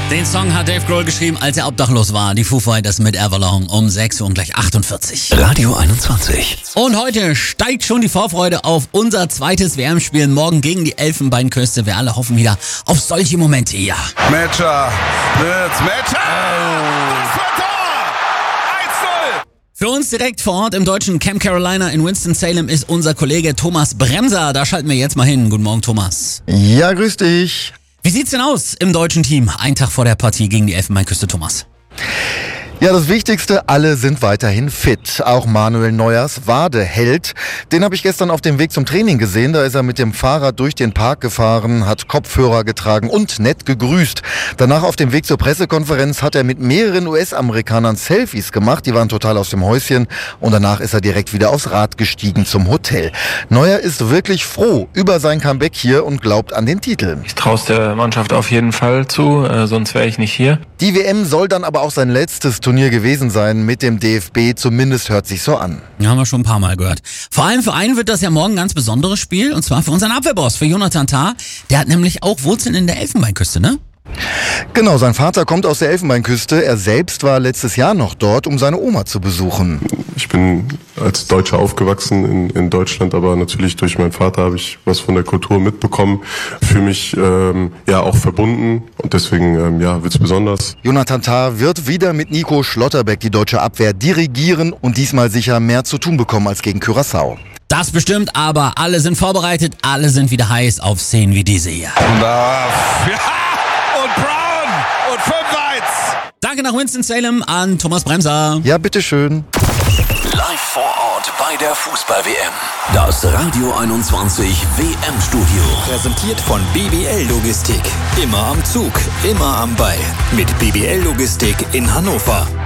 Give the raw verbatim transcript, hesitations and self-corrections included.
Den Song hat Dave Grohl geschrieben, als er obdachlos war. Die Foo Fighters mit Everlong um sechs Uhr und gleich achtundvierzig. Radio einundzwanzig. Und heute steigt schon die Vorfreude auf unser zweites W M-Spiel morgen gegen die Elfenbeinküste. Wir alle hoffen wieder auf solche Momente hier. Matcher, wird's Matcher! Das war Tor! eins null! Für uns direkt vor Ort im deutschen Camp Carolina in Winston-Salem ist unser Kollege Thomas Bremser. Da schalten wir jetzt mal hin. Guten Morgen, Thomas. Ja, grüß dich. Wie sieht's denn aus im deutschen Team? Ein Tag vor der Partie gegen die Elfenbeinküste, Thomas. Ja, das Wichtigste, alle sind weiterhin fit. Auch Manuel Neuers Wade-Held. Den habe ich gestern auf dem Weg zum Training gesehen. Da ist er mit dem Fahrrad durch den Park gefahren, hat Kopfhörer getragen und nett gegrüßt. Danach auf dem Weg zur Pressekonferenz hat er mit mehreren U S-Amerikanern Selfies gemacht. Die waren total aus dem Häuschen. Und danach ist er direkt wieder aufs Rad gestiegen zum Hotel. Neuer ist wirklich froh über sein Comeback hier und glaubt an den Titel. Ich traue es der Mannschaft auf jeden Fall zu, äh, sonst wäre ich nicht hier. Die W M soll dann aber auch sein letztes Turnier gewesen sein mit dem D F B, zumindest hört sich so an. Ja, haben wir schon ein paar Mal gehört. Vor allem für einen wird das ja morgen ein ganz besonderes Spiel, und zwar für unseren Abwehrboss, für Jonathan Tah. Der hat nämlich auch Wurzeln in der Elfenbeinküste, ne? Genau, sein Vater kommt aus der Elfenbeinküste. Er selbst war letztes Jahr noch dort, um seine Oma zu besuchen. Ich bin als Deutscher aufgewachsen in, in Deutschland, aber natürlich durch meinen Vater habe ich was von der Kultur mitbekommen. Fühle mich ähm, ja auch verbunden und deswegen ähm, ja, wird's besonders. Jonathan Tah wird wieder mit Nico Schlotterbeck die deutsche Abwehr dirigieren und diesmal sicher mehr zu tun bekommen als gegen Curaçao. Das bestimmt, aber alle sind vorbereitet, alle sind wieder heiß auf Szenen wie diese hier. Und da, ja, und Brown und fünf eins. Danke nach Winston-Salem an Thomas Bremser. Ja, bitteschön. Live vor Ort bei der Fußball-W M. Das Radio einundzwanzig W M-Studio. Präsentiert von B B L Logistik. Immer am Zug, immer am Ball. Mit B B L Logistik in Hannover.